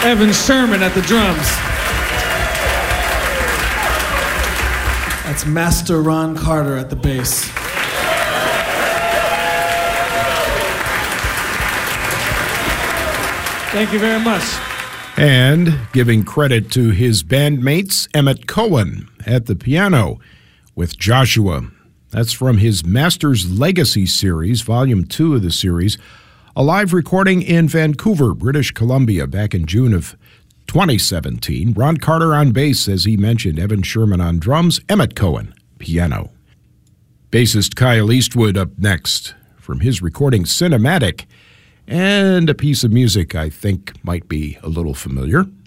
Evan Sherman at the drums. That's Master Ron Carter at the bass. Thank you very much. And giving credit to his bandmates, Emmett Cohen at the piano with Joshua. That's from his Masters Legacy series, Volume 2 of the series, a live recording in Vancouver, British Columbia, back in June of 2017. Ron Carter on bass, as he mentioned, Evan Sherman on drums, Emmett Cohen, piano. Bassist Kyle Eastwood up next from his recording Cinematic, and a piece of music I think might be a little familiar.